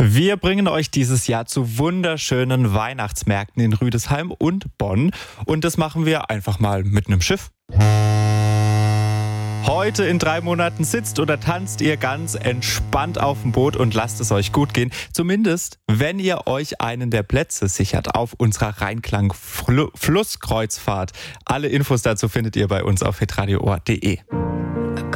Wir bringen euch dieses Jahr zu wunderschönen Weihnachtsmärkten in Rüdesheim und Bonn. Und das machen wir einfach mal mit einem Schiff. Heute in 3 Monaten sitzt oder tanzt ihr ganz entspannt auf dem Boot und lasst es euch gut gehen. Zumindest, wenn ihr euch einen der Plätze sichert auf unserer Rheinklang-Flusskreuzfahrt. Alle Infos dazu findet ihr bei uns auf hitradio.de.